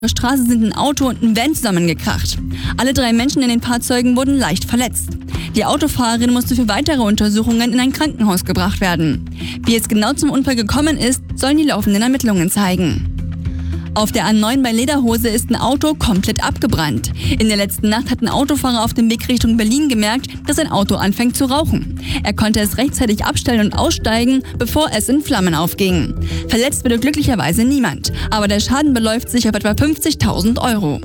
der Straße sind ein Auto und ein Van zusammengekracht. Alle 3 Menschen in den Fahrzeugen wurden leicht verletzt. Die Autofahrerin musste für weitere Untersuchungen in ein Krankenhaus gebracht werden. Wie es genau zum Unfall gekommen ist, sollen die laufenden Ermittlungen zeigen. Auf der A9 bei Lederhose ist ein Auto komplett abgebrannt. In der letzten Nacht hat ein Autofahrer auf dem Weg Richtung Berlin gemerkt, dass sein Auto anfängt zu rauchen. Er konnte es rechtzeitig abstellen und aussteigen, bevor es in Flammen aufging. Verletzt wurde glücklicherweise niemand, aber der Schaden beläuft sich auf etwa 50.000 €.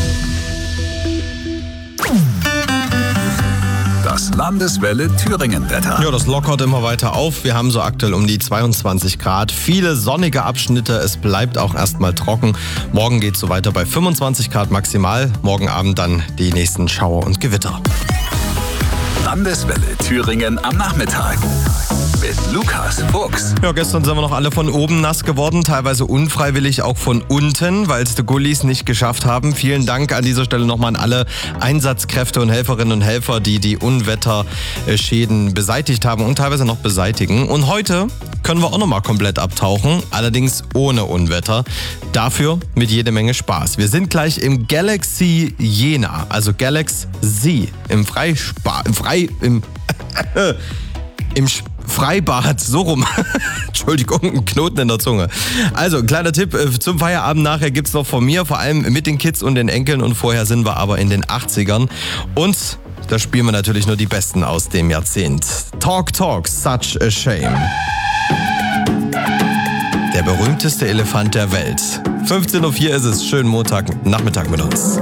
Das Landeswelle Thüringen-Wetter. Ja, das lockert immer weiter auf. Wir haben so aktuell um die 22 Grad. Viele sonnige Abschnitte. Es bleibt auch erstmal trocken. Morgen geht es so weiter bei 25 Grad maximal. Morgen Abend dann die nächsten Schauer und Gewitter. Landeswelle Thüringen am Nachmittag. Mit Lukas Fuchs. Ja, gestern sind wir noch alle von oben nass geworden, teilweise unfreiwillig auch von unten, weil es die Gullis nicht geschafft haben. Vielen Dank an dieser Stelle nochmal an alle Einsatzkräfte und Helferinnen und Helfer, die die Unwetterschäden beseitigt haben und teilweise noch beseitigen. Und heute können wir auch nochmal komplett abtauchen, allerdings ohne Unwetter. Dafür mit jede Menge Spaß. Wir sind gleich im Galaxy Jena, also Galaxy, im Freibad, so rum. Entschuldigung, ein Knoten in der Zunge. Also, ein kleiner Tipp zum Feierabend nachher gibt's noch von mir, vor allem mit den Kids und den Enkeln, und vorher sind wir aber in den 80ern und da spielen wir natürlich nur die Besten aus dem Jahrzehnt. Talk, such a shame. Der berühmteste Elefant der Welt. 15:04 ist es, schönen Montagnachmittag mit uns.